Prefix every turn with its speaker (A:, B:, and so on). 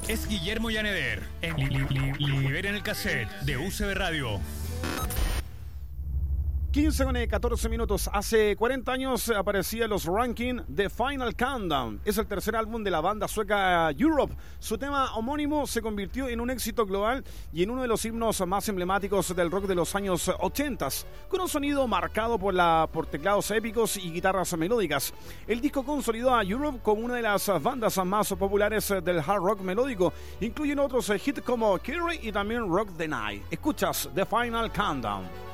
A: Es Guillermo Llaneder en Liberen el Cassette de UCB Radio.
B: 15 con 14 minutos. Hace 40 años aparecía en los rankings The Final Countdown. Es el tercer álbum de la banda sueca Europe. Su tema homónimo se convirtió en un éxito global y en uno de los himnos más emblemáticos del rock de los años 80, con un sonido marcado por teclados épicos y guitarras melódicas. El disco consolidó a Europe como una de las bandas más populares del hard rock melódico. Incluyen otros hits como Kerry y también Rock the Night. Escuchas The Final Countdown.